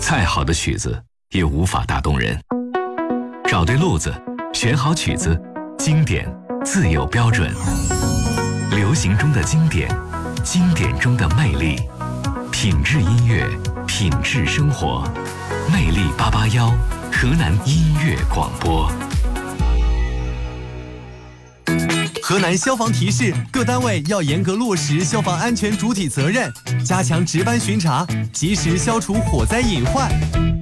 再好的曲子也无法打动人。找对路子，选好曲子，经典自有标准。流行中的经典，经典中的魅力，品质音乐，品质生活。魅力881，河南音乐广播。 河南消防提示各单位要严格落实消防安全主体责任，加强值班巡查，及时消除火灾隐患。